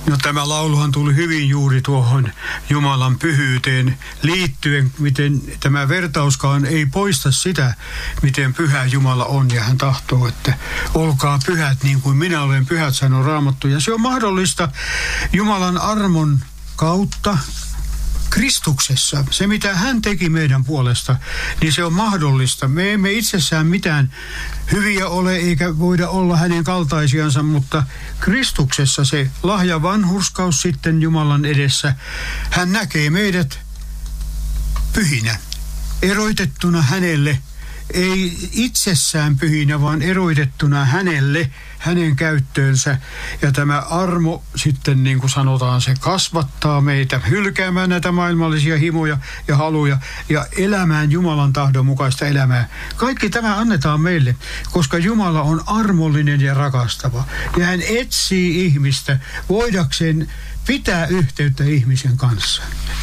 No tämä lauluhan tuli hyvin juuri tuohon Jumalan pyhyyteen liittyen, miten tämä vertauskaan ei poista sitä, miten pyhä Jumala on, ja hän tahtoo, että olkaa pyhät niin kuin minä olen pyhät, sanoo Raamattu. Ja se on mahdollista Jumalan armon kautta Kristuksessa. Se, mitä hän teki meidän puolesta, niin se on mahdollista. Me emme itsessään mitään hyviä ole, eikä voida olla hänen kaltaisiansa, mutta Kristuksessa se lahja vanhurskaus sitten Jumalan edessä, hän näkee meidät pyhinä, eroitettuna hänelle, ei itsessään pyhinä, vaan eroitettuna hänelle, hänen käyttöönsä. Ja tämä armo sitten, niin kuin sanotaan, se kasvattaa meitä hylkäämään näitä maailmallisia himoja ja haluja ja elämään Jumalan tahdon mukaista elämää. Kaikki tämä annetaan meille, koska Jumala on armollinen ja rakastava. Ja hän etsii ihmistä voidakseen pitää yhteyttä ihmisen kanssa.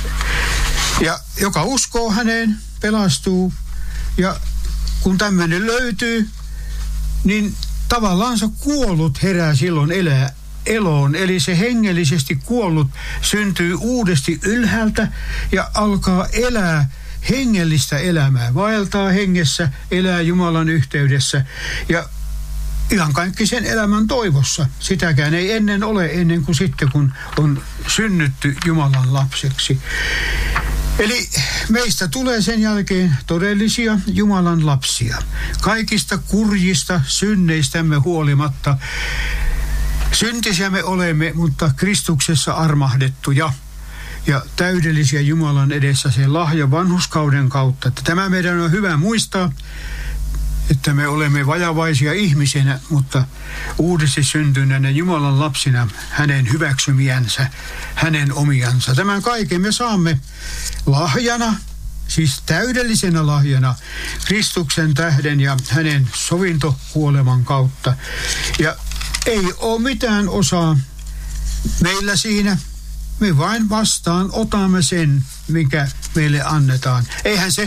Ja joka uskoo häneen, pelastuu. Ja kun tämmöinen löytyy, niin tavallaan se kuollut herää silloin eloon. Eli se hengellisesti kuollut syntyy uudesti ylhäältä ja alkaa elää hengellistä elämää. Vaeltaa hengessä, elää Jumalan yhteydessä ja ihan kaikki sen elämän toivossa. Sitäkään ei ennen ole, ennen kuin sitten, kun on synnytty Jumalan lapseksi. Eli meistä tulee sen jälkeen todellisia Jumalan lapsia. Kaikista kurjista synneistämme huolimatta. Syntisiä me olemme, mutta Kristuksessa armahdettuja ja täydellisiä Jumalan edessä se lahja vanhurskauden kautta. Että tämä meidän on hyvä muistaa, että me olemme vajavaisia ihmisinä, mutta uudesti syntyneenä Jumalan lapsina hänen hyväksymiänsä, hänen omiansa. Tämän kaiken me saamme lahjana, siis täydellisenä lahjana, Kristuksen tähden ja hänen sovintokuoleman kautta. Ja ei ole mitään osaa meillä siinä. Me vain vastaan otamme sen, mikä meille annetaan. Eihän se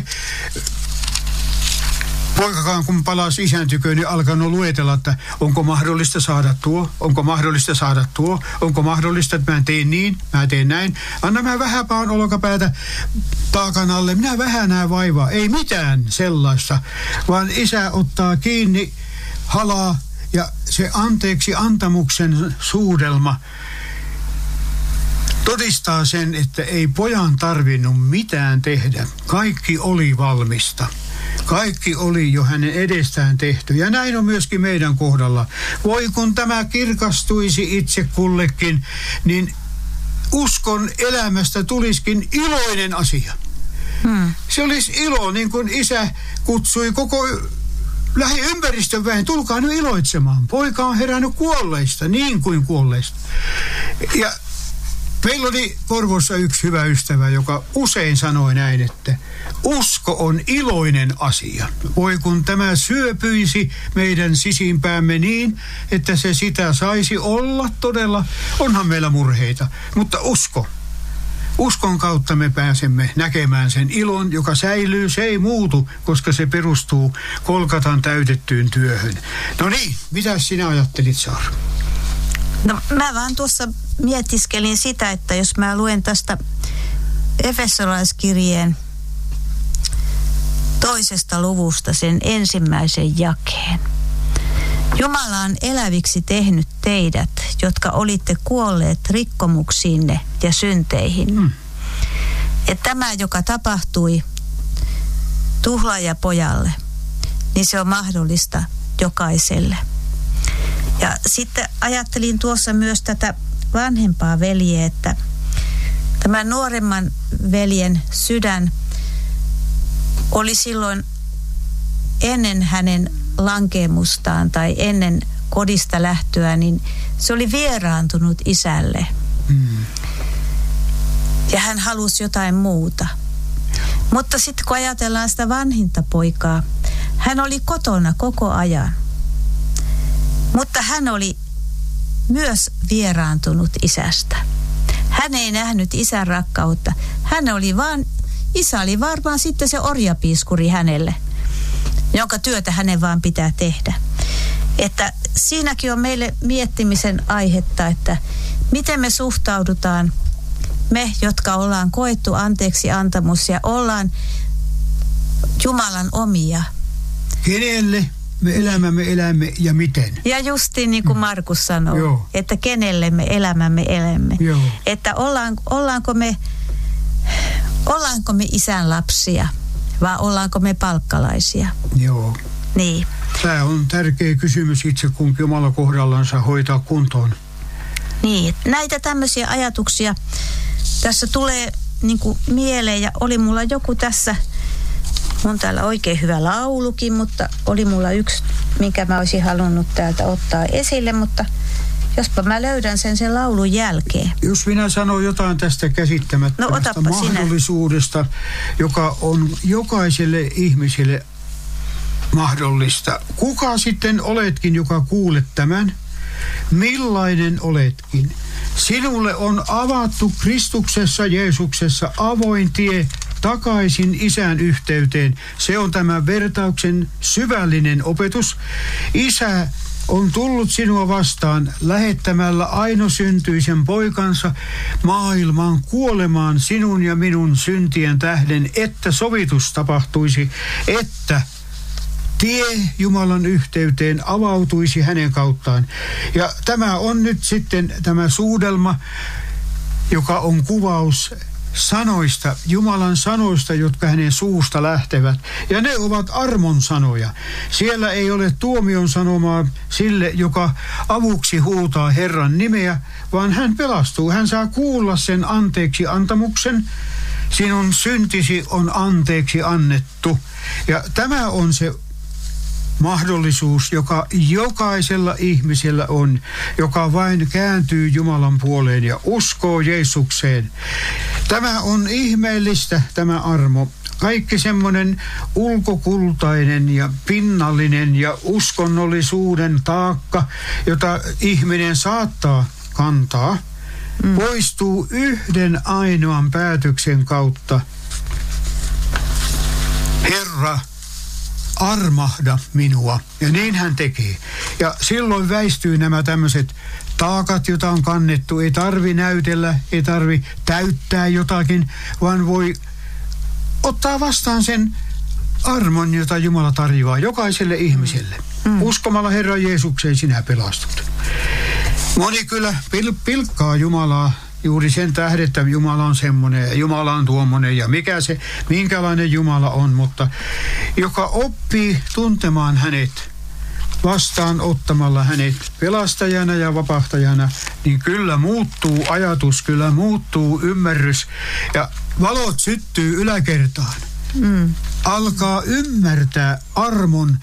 poikakaan, kun palasi isän tyköön, niin alkanut luetella, että onko mahdollista saada tuo, onko mahdollista saada tuo, onko mahdollista, että mä teen niin, mä teen näin. Anna mä vähän vaan olkapäätä taakan alle, minä vähän näen vaivaa. Ei mitään sellaista, vaan isä ottaa kiinni halaa ja se anteeksi antamuksen suudelma todistaa sen, että ei pojan tarvinnut mitään tehdä. Kaikki oli valmista. Kaikki oli jo hänen edestään tehty. Ja näin on myöskin meidän kohdalla. Voi kun tämä kirkastuisi itse kullekin, niin uskon elämästä tulisikin iloinen asia. Se olisi ilo, niin kuin isä kutsui koko lähiympäristön väen. Tulkaa nyt iloitsemaan. Poika on herännyt kuolleista, niin kuin kuolleista. Ja meillä oli Porvoossa yksi hyvä ystävä, joka usein sanoi näin, että usko on iloinen asia. Voi kun tämä syöpyisi meidän sisimpäämme niin, että se sitä saisi olla todella. Onhan meillä murheita, mutta uskon kautta me pääsemme näkemään sen ilon, joka säilyy, se ei muutu, koska se perustuu Golgatan täytettyyn työhön. No niin, mitä sinä ajattelit, Saara? No mä vaan tuossa mietiskelin sitä, että jos mä luen tästä Efesolaiskirjeen 2. luvusta sen 1. jakeen. Jumala on eläviksi tehnyt teidät, jotka olitte kuolleet rikkomuksiinne ja synteihin. Että tämä, joka tapahtui tuhlaajapojalle, niin se on mahdollista jokaiselle. Ja sitten ajattelin tuossa myös tätä vanhempaa veljeä, että tämän nuoremman veljen sydän oli silloin ennen hänen lankeemustaan tai ennen kodista lähtöä, niin se oli vieraantunut isälle. Ja hän halusi jotain muuta. Mutta sitten kun ajatellaan sitä vanhinta poikaa, hän oli kotona koko ajan. Mutta hän oli myös vieraantunut isästä. Hän ei nähnyt isän rakkautta. Isä oli varmaan sitten se orjapiiskuri hänelle, jonka työtä hänen vaan pitää tehdä. Että siinäkin on meille miettimisen aihetta, että miten me suhtaudutaan, me, jotka ollaan koettu anteeksi antamus ja ollaan Jumalan omia. Kenelle me elämämme elämme ja miten? Ja justiin niin kuin Markus sanoo, että kenelle me elämämme elämme. Joo. Että ollaanko me isän lapsia vai ollaanko me palkkalaisia? Joo. Niin. Tämä on tärkeä kysymys itse kunkin omalla kohdallansa hoitaa kuntoon. Niin, näitä tämmöisiä ajatuksia tässä tulee niin kuin mieleen ja oli mulla joku tässä, on täällä oikein hyvä laulukin, mutta oli mulla yksi, minkä mä olisin halunnut täältä ottaa esille, mutta jospa mä löydän sen laulun jälkeen. Jos minä sanon jotain tästä käsittämättömästä mahdollisuudesta, joka on jokaiselle ihmiselle mahdollista. Kuka sitten oletkin, joka kuulet tämän? Millainen oletkin? Sinulle on avattu Kristuksessa Jeesuksessa avoin tie takaisin Isän yhteyteen. Se on tämän vertauksen syvällinen opetus. Isä on tullut sinua vastaan lähettämällä ainosyntyisen poikansa maailmaan kuolemaan sinun ja minun syntien tähden, että sovitus tapahtuisi, että tie Jumalan yhteyteen avautuisi hänen kauttaan. Ja tämä on nyt sitten tämä suudelma, joka on kuvaus sanoista, Jumalan sanoista, jotka hänen suusta lähtevät. Ja ne ovat armon sanoja. Siellä ei ole tuomion sanomaa sille, joka avuksi huutaa Herran nimeä, vaan hän pelastuu. Hän saa kuulla sen anteeksi antamuksen. Sinun syntisi on anteeksi annettu. Ja tämä on se mahdollisuus, joka jokaisella ihmisellä on, joka vain kääntyy Jumalan puoleen ja uskoo Jeesukseen. Tämä on ihmeellistä, tämä armo. Kaikki semmoinen ulkokultainen ja pinnallinen ja uskonnollisuuden taakka, jota ihminen saattaa kantaa, poistuu yhden ainoan päätöksen kautta. Herra, armahda minua. Ja niin hän tekee. Ja silloin väistyy nämä tämmöiset taakat, joita on kannettu. Ei tarvi näytellä, ei tarvi täyttää jotakin, vaan voi ottaa vastaan sen armon, jota Jumala tarjoaa jokaiselle ihmiselle. Uskomalla Herran Jeesukseen sinä pelastut. Moni kyllä pilkkaa Jumalaa juuri sen tähden, että Jumala on semmoinen ja Jumala on tuommoinen ja minkälainen Jumala on, mutta joka oppii tuntemaan hänet vastaanottamalla hänet pelastajana ja vapahtajana, niin kyllä muuttuu ajatus, kyllä muuttuu ymmärrys ja valot syttyy yläkertaan. Alkaa ymmärtää armon.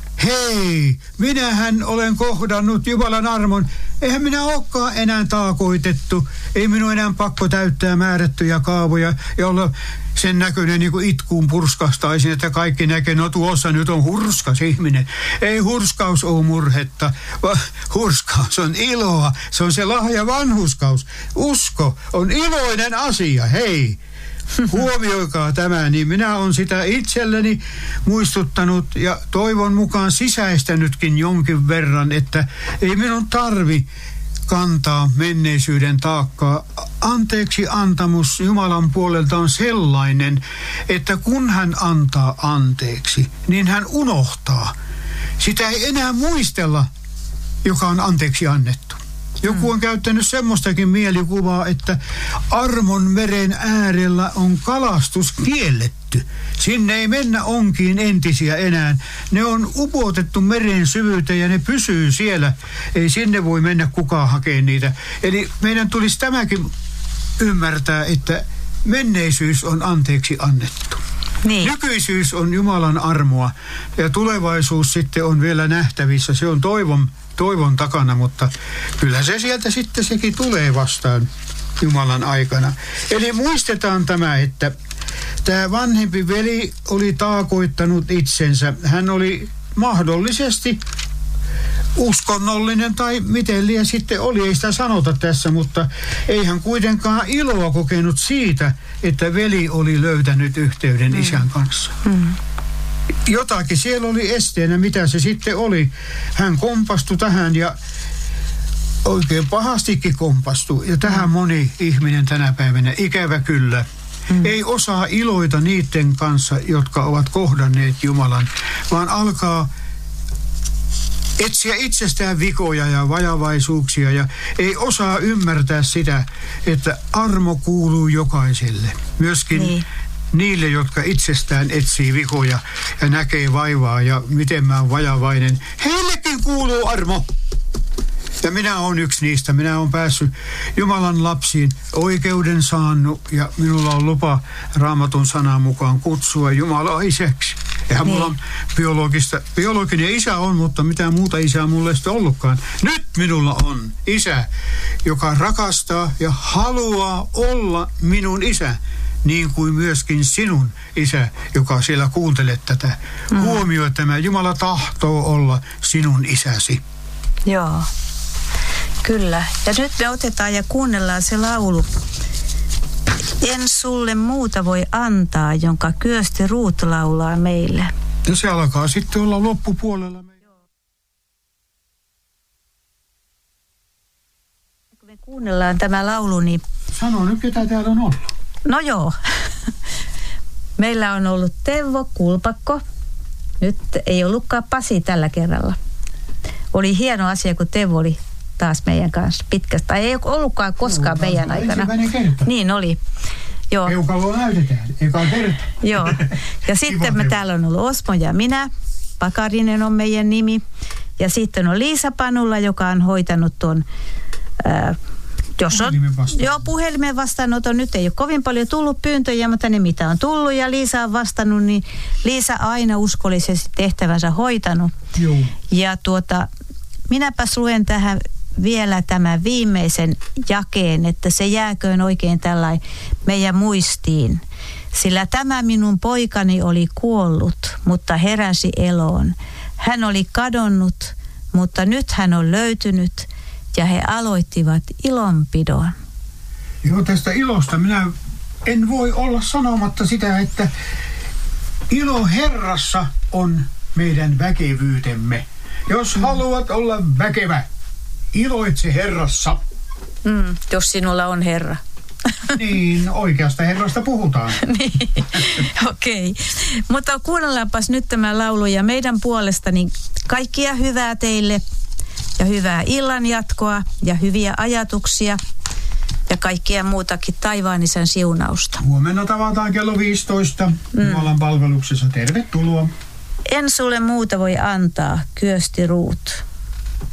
Hei, minähän olen kohdannut Jumalan armon. Eihän minä olekaan enää taakoitettu. Ei minun enää pakko täyttää määrättyjä kaavoja ja olla sen näköinen niin kuin itkuun purskastaisin, että kaikki näkee, no tuossa nyt on hurskas ihminen. Ei hurskaus ole murhetta, vaan hurskaus on iloa. Se on se lahja vanhurskaus. Usko on iloinen asia, hei. Huomioikaa tämä, niin minä olen sitä itselleni muistuttanut ja toivon mukaan sisäistänytkin jonkin verran, että ei minun tarvi kantaa menneisyyden taakkaa. Anteeksi antamus Jumalan puolelta on sellainen, että kun hän antaa anteeksi, niin hän unohtaa. Sitä ei enää muistella, joka on anteeksi annettu. Joku on käyttänyt semmoistakin mielikuvaa, että armon meren äärellä on kalastus kielletty. Sinne ei mennä onkiin entisiä enää. Ne on upotettu meren syvyyteen ja ne pysyy siellä. Ei sinne voi mennä kukaan hakemaan niitä. Eli meidän tulisi tämäkin ymmärtää, että menneisyys on anteeksi annettu. Niin. Nykyisyys on Jumalan armoa ja tulevaisuus sitten on vielä nähtävissä. Se on toivon takana, mutta kyllä se sieltä sitten sekin tulee vastaan Jumalan aikana. Eli muistetaan tämä, että tämä vanhempi veli oli taakoittanut itsensä. Hän oli mahdollisesti uskonnollinen tai miten liian sitten oli, ei sitä sanota tässä, mutta ei hän kuitenkaan iloa kokenut siitä, että veli oli löytänyt yhteyden isän kanssa. jotakin siellä oli esteenä, mitä se sitten oli. Hän kompastui tähän ja oikein pahastikin kompastui. Ja tähän moni ihminen tänä päivänä, ikävä kyllä, ei osaa iloita niiden kanssa, jotka ovat kohdanneet Jumalan, vaan alkaa etsiä itsestään vikoja ja vajavaisuuksia ja ei osaa ymmärtää sitä, että armo kuuluu jokaiselle. Myöskin niille, jotka itsestään etsii vikoja ja näkee vaivaa ja miten mä oon vajavainen. Heillekin kuuluu armo. Ja minä olen yksi niistä. Minä olen päässyt Jumalan lapsiin, oikeuden saanut ja minulla on lupa Raamatun sanan mukaan kutsua Jumalaa isäksi. Eihän mulla on biologinen isä on, mutta mitään muuta isää mulla ei sitten ollutkaan. Nyt minulla on isä, joka rakastaa ja haluaa olla minun isä, niin kuin myöskin sinun isä, joka siellä kuuntelet tätä. Huomioi tämä, Jumala tahtoo olla sinun isäsi. Joo, kyllä. Ja nyt me otetaan ja kuunnellaan se laulu. En sulle muuta voi antaa, jonka Kyösti Ruut laulaa meille. Ja se alkaa sitten olla loppupuolella. Kun me kuunnellaan tämä laulu, niin... Sano nyt, ketä täällä on ollut. No joo. Meillä on ollut Teuvo Kulpakko. Nyt ei ollutkaan Pasi tällä kerralla. Oli hieno asia, kun Teuvo oli taas meidän kanssa pitkästä. Ei ollutkaan koskaan meidän aikana. Niin oli. Joo. Peukaloa näytetään, eka kerta. Joo. Ja sitten me täällä on ollut Osmo ja minä. Pakarinen on meidän nimi. Ja sitten on Liisa Panula, joka on hoitanut tuon... puhelimen vastaanoton. Nyt ei ole kovin paljon tullut pyyntöjä, mutta ne mitä on tullut ja Liisa on vastannut, niin Liisa aina uskollisesti tehtävänsä hoitanut. Joo. Ja minäpäs luen tähän vielä tämän viimeisen jakeen, että se jääköön oikein tällainen meidän muistiin. Sillä tämä minun poikani oli kuollut, mutta heräsi eloon. Hän oli kadonnut, mutta nyt hän on löytynyt. Ja he aloittivat ilonpidon. Joo, tästä ilosta minä en voi olla sanomatta sitä, että ilo Herrassa on meidän väkevyytemme. Jos haluat olla väkevä, iloitse Herrassa. Jos sinulla on Herra. Niin, oikeasta Herrasta puhutaan. Niin, okei. Mutta kuunnellaanpas nyt tämä laulu ja meidän puolestani kaikkia hyvää teille. Ja hyvää illan jatkoa ja hyviä ajatuksia ja kaikkea muutakin taivaan isän siunausta. Huomenna tavataan kello 15 Jumalan palveluksessa. Tervetuloa. En sulle muuta voi antaa, Kyösti Ruut.